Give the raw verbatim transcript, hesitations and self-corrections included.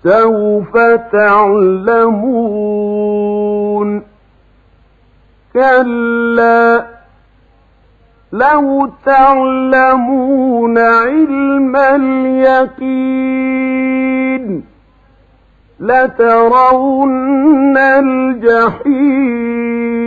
سوف تعلمون كلا لو تعلمون علم اليقين لترون الجحيم